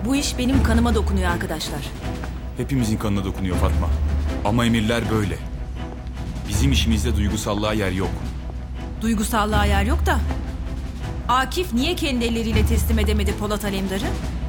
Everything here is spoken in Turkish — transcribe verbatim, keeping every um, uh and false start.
Bu iş benim kanıma dokunuyor arkadaşlar. Hepimizin kanına dokunuyor Fatma. Ama emirler böyle. Bizim işimizde duygusallığa yer yok. Duygusallığa yer yok da. Akif niye kendi elleriyle teslim edemedi Polat Alemdar'ı?